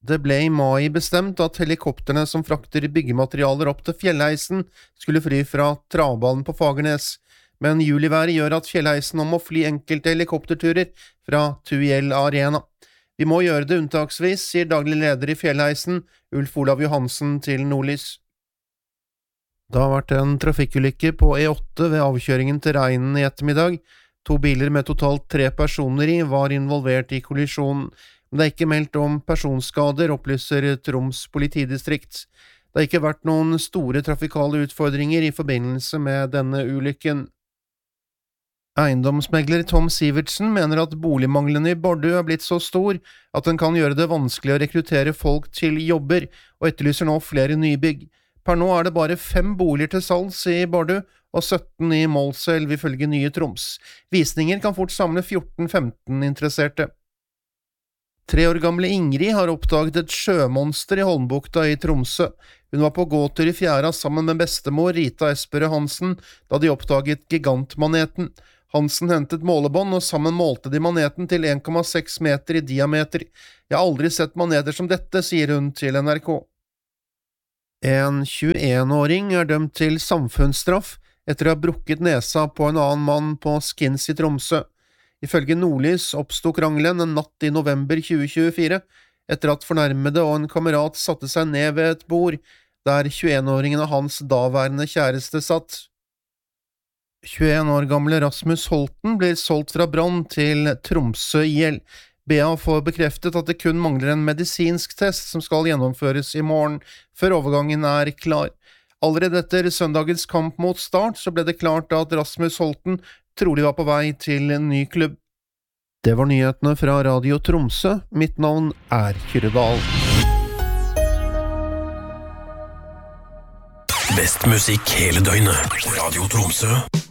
Det ble i mai bestemt at helikopterne som frakter byggematerialer opp til fjellheisen skulle fly fra travbanen på Fagernes, men juliværet gjør at fjellheisen nå må fly enkelte helikopterturer fra Tuiel Arena. Vi må gjøre det unntaksvis, sier daglig leder i fjellheisen, Ulf Olav Johansen til Nordlys. Det har vært en trafikkulykke på E8 ved avkjøringen til Reinen i ettermiddag. 2 biler med totalt 3 personer i var involvert i kollisjonen. Men det er ikke meldt om personskader, opplyser Troms politidistrikt. Det har ikke vært noen store trafikale utfordringer i forbindelse med denne ulykken. Eiendomsmegler Tom Sivertsen mener at boligmangelen i Bardu er blitt så stor at den kan gjøre det vanskelig å rekruttere folk til jobber, og etterlyser nå flere nybygg. Per nå er det bare 5 boliger til salgs i Bardu, og 17 i Målselv ifølge Nye Troms. Visninger kan fort samle 14-15 interesserte. 3 år gamle Ingrid har oppdaget et sjømonster i Holmbukta i Tromsø. Hun var på gåtur i fjæra sammen med bestemor Rita Esperø Hansen da de oppdaget gigantmaneten. Hansen hentet målebånd, og sammen målte de maneten til 1,6 meter i diameter. Jeg har aldri sett maneter som dette, sier hun til NRK. En 21-åring er dømt til samfunnsstraff etter å ha brukket nesa på en annen mann på Skins i Tromsø. Ifølge Nordlys oppsto krangelen en natt i november 2024, etter at fornærmede og en kamerat satte seg ned ved et bord, der 21-åringen og hans daværende kjæreste satt. 21 år gamle Rasmus Holten blir solgt fra Brann til Tromsø IL. BA får bekreftet at det kun mangler en medisinsk test som skal gjennomføres i morgen, før overgangen er klar. Allerede etter søndagens kamp mot Start så ble det klart at Rasmus Holten trolig var på vei til en ny klubb. Det var nyhetene fra Radio Tromsø. Mitt navn er Kyrre Dahl. Best musikk hele døgnet. Radio Tromsø.